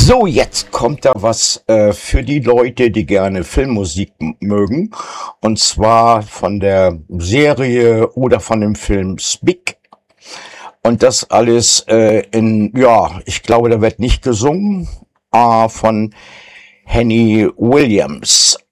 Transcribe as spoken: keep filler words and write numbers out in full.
So, jetzt kommt da was äh, für die Leute, die gerne Filmmusik m- mögen. Und zwar von der Serie oder von dem Film Speak. Und das alles äh, in, ja, ich glaube, da wird nicht gesungen, äh, von Henny Williams.